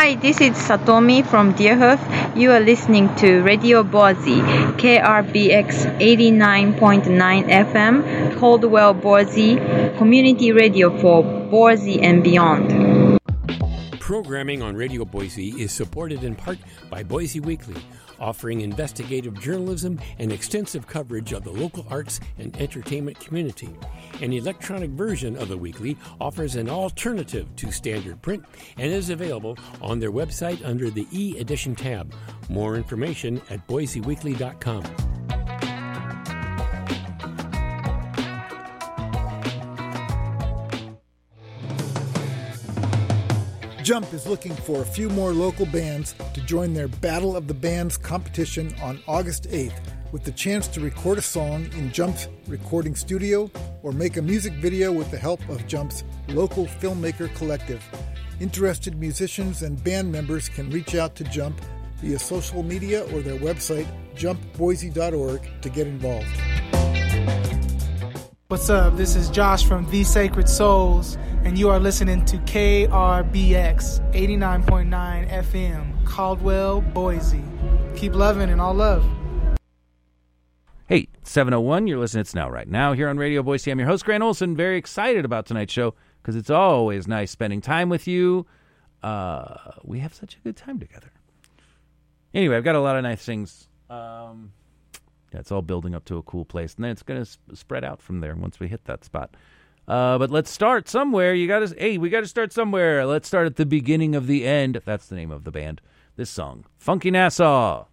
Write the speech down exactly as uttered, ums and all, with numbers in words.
Hi, this is Satomi from Deerhoof. You are listening to Radio Boise, K R B X eighty-nine point nine F M, Caldwell, Boise, community radio for Boise and beyond. Programming on Radio Boise is supported in part by Boise Weekly, offering investigative journalism and extensive coverage of the local arts and entertainment community. An electronic version of the weekly offers an alternative to standard print and is available on their website under the e-edition tab. More information at boise weekly dot com. Jump is looking for a few more local bands to join their Battle of the Bands competition on August eighth, with the chance to record a song in Jump's recording studio or make a music video with the help of Jump's local filmmaker collective. Interested musicians and band members can reach out to Jump via social media or their website, jump boise dot org, to get involved. What's up? This is Josh from The Sacred Souls, and you are listening to K R B X eighty-nine point nine F M, Caldwell, Boise. Keep loving and all love. Hey, seven oh one, you're listening to It's Now Right Now here on Radio Boise. I'm your host, Grant Olson. Very excited about tonight's show because it's always nice spending time with you. Uh, we have such a good time together. Anyway, I've got a lot of nice things. Um, yeah, it's all building up to a cool place, and then it's going to sp- spread out from there once we hit that spot. Uh, but let's start somewhere. You got to, hey, we got to start somewhere. Let's start at the beginning of the end. That's the name of the band. This song, Funky Nassau.